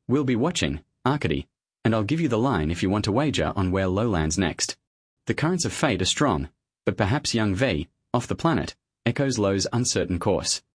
We'll be watching, Arcady, and I'll give you the line if you want to wager on where Lo lands next. The currents of fate are strong, but perhaps young V, off the planet, echoes Lo's uncertain course.